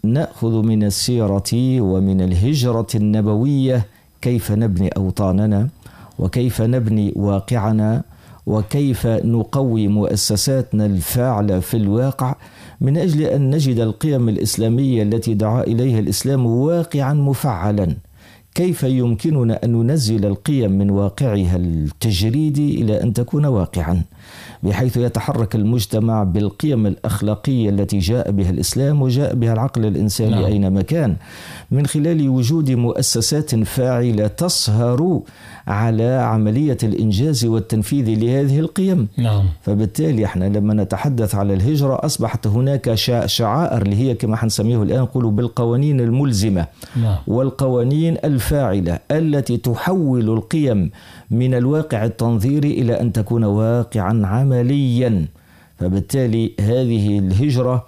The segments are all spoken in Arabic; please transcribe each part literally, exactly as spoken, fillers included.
نأخذ من السيرة ومن الهجرة النبوية كيف نبني أوطاننا، وكيف نبني واقعنا، وكيف نقوي مؤسساتنا الفاعلة في الواقع، من أجل أن نجد القيم الإسلامية التي دعا إليها الإسلام واقعا مفعلا. كيف يمكننا أن ننزل القيم من واقعها التجريدي إلى أن تكون واقعا، بحيث يتحرك المجتمع بالقيم الأخلاقية التي جاء بها الإسلام وجاء بها العقل الإنساني نعم. أينما كان، من خلال وجود مؤسسات فاعلة تسهر على عملية الإنجاز والتنفيذ لهذه القيم نعم. فبالتالي احنا لما نتحدث على الهجرة أصبحت هناك شعائر اللي هي كما حنسميه الآن نقولوا بالقوانين الملزمة نعم. والقوانين الفاعلة التي تحول القيم من الواقع التنظيري إلى أن تكون واقعا عمليا. فبالتالي هذه الهجرة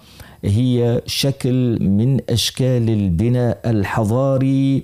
هي شكل من أشكال البناء الحضاري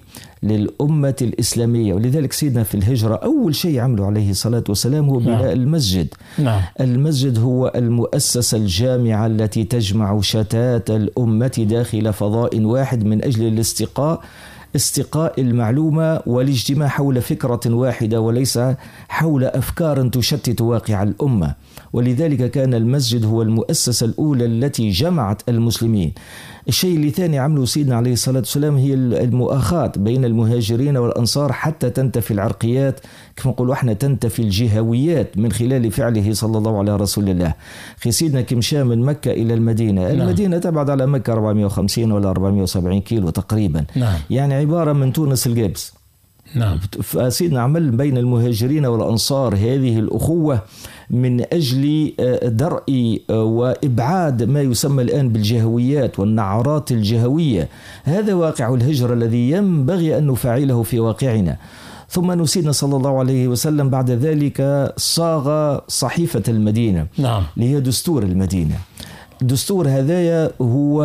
للأمة الإسلامية. ولذلك سيدنا في الهجرة أول شيء عمله عليه الصلاة والسلام هو بناء نعم. المسجد نعم. المسجد هو المؤسسة الجامعة التي تجمع شتات الأمة داخل فضاء واحد من أجل الاستقاء استقاء المعلومة والاجتماع حول فكرة واحدة وليس حول أفكار تشتت واقع الأمة. ولذلك كان المسجد هو المؤسسة الأولى التي جمعت المسلمين. الشيء اللي ثاني عمله سيدنا عليه الصلاة والسلام هي المؤاخاة بين المهاجرين والأنصار حتى تنتفي العرقيات، كما نقولوا احنا تنتفي الجهويات من خلال فعله صلى الله عليه رسول الله. خي سيدنا كم شاء من مكة إلى المدينة نعم. المدينة تبعد على مكة أربعمائة وخمسين ولا أربعمائة وسبعين كيلو تقريبا نعم. يعني عبارة من تونس الجبس نعم. فسيدنا عمل بين المهاجرين والأنصار هذه الأخوة من أجل درء وإبعاد ما يسمى الآن بالجهويات والنعرات الجهوية. هذا واقع الهجرة الذي ينبغي أن نفعله في واقعنا. ثم نسينا صلى الله عليه وسلم بعد ذلك صاغ صحيفة المدينة نعم. اللي هي دستور المدينة. دستور هذايا هو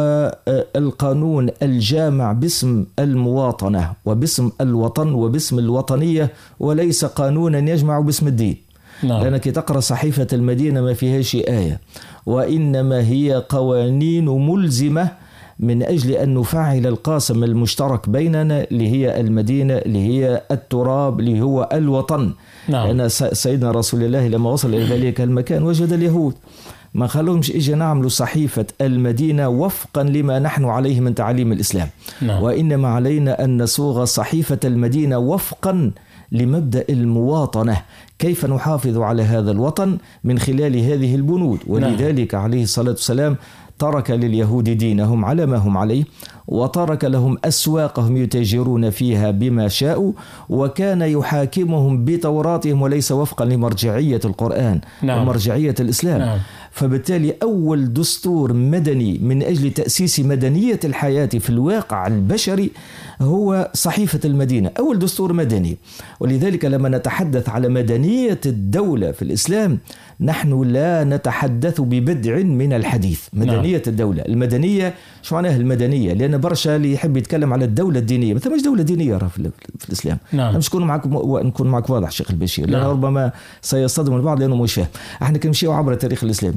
القانون الجامع باسم المواطنة وباسم الوطن وباسم الوطنية، وليس قانونا يجمع باسم الدين نعم. لأنك تقرأ صحيفة المدينة ما فيها شيء آية، وإنما هي قوانين ملزمة من أجل أن نفعل القاسم المشترك بيننا اللي هي المدينة، اللي هي التراب، اللي هو الوطن نعم. لأن سيدنا رسول الله لما وصل إلى ذلك المكان وجد اليهود ما خلوهمش إجا نعملوا صحيفة المدينة وفقا لما نحن عليه من تعاليم الإسلام نعم. وإنما علينا أن نصوغ صحيفة المدينة وفقا لمبدأ المواطنة، كيف نحافظ على هذا الوطن من خلال هذه البنود. ولذلك نعم. عليه الصلاة والسلام ترك لليهود دينهم على ما هم عليه، وترك لهم أسواقهم يتاجرون فيها بما شاءوا، وكان يحاكمهم بتوراتهم وليس وفقا لمرجعية القرآن نعم. ومرجعية الإسلام نعم. فبالتالي أول دستور مدني من أجل تأسيس مدنية الحياة في الواقع البشري هو صحيفة المدينة، أول دستور مدني. ولذلك لما نتحدث على مدنية الدولة في الإسلام نحن لا نتحدث ببدع من الحديث. مدنية نعم. الدولة المدنية شو معناها المدنية؟ لأن برشا اللي يحب يتكلم على الدولة الدينية، مثل مش دولة دينية في, في الإسلام نعم. مش نكون معك نكون معك واضح شيخ البشير نعم. لأن ربما سيصطدم البعض لأنه مش فاهم. احنا كنمشيو عبر التاريخ الإسلامي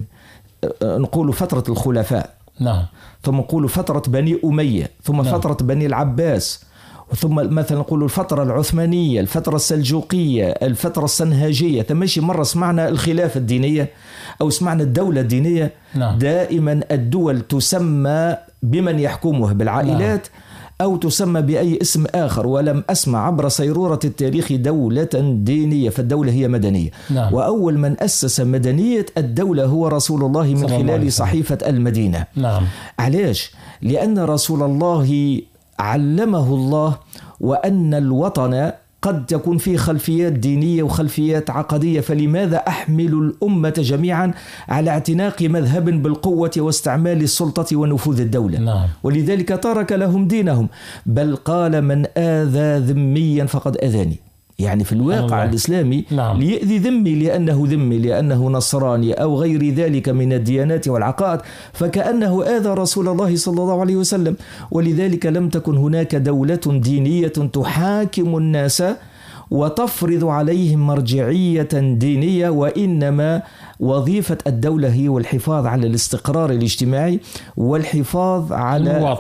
نقول فترة الخلفاء نعم. ثم نقول فترة بني أمية، ثم نعم. فترة بني العباس، ثم مثلا نقول الفترة العثمانية، الفترة السلجوقية، الفترة السنهاجية. ثماشي مرة سمعنا الخلافة الدينية أو سمعنا الدولة الدينية نعم. دائما الدول تسمى بمن يحكمها بالعائلات نعم. أو تسمى بأي اسم آخر، ولم أسمع عبر سيرورة التاريخ دولة دينية، فالدولة هي مدنية نعم. وأول من أسس مدنية الدولة هو رسول الله من خلال صحيفة المدينة نعم. علاش؟ لأن رسول الله علمه الله وأن الوطن قد تكون فيه خلفيات دينية وخلفيات عقدية، فلماذا أحمل الأمة جميعا على اعتناق مذهب بالقوة واستعمال السلطة ونفوذ الدولة نعم. ولذلك ترك لهم دينهم، بل قال من آذى ذميا فقد أذاني. يعني في الواقع الله. الإسلامي نعم. ليأذي ذمي لأنه ذمي، لأنه نصراني أو غير ذلك من الديانات والعقائد، فكأنه آذى رسول الله صلى الله عليه وسلم. ولذلك لم تكن هناك دولة دينية تحاكم الناس وتفرض عليهم مرجعية دينية، وإنما وظيفة الدولة هي الحفاظ على الاستقرار الاجتماعي والحفاظ على